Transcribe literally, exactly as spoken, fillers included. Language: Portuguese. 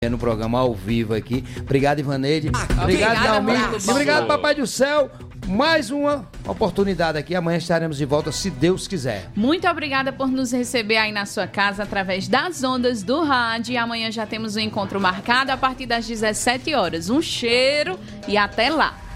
no programa ao vivo aqui. Obrigado, Ivaneide. Ah, obrigado, Dalmi. E obrigado, Papai do Céu. Mais uma oportunidade aqui. Amanhã estaremos de volta, se Deus quiser. Muito obrigada por nos receber aí na sua casa através das ondas do rádio. E amanhã já temos um encontro marcado a partir das dezessete horas. Um cheiro e até lá.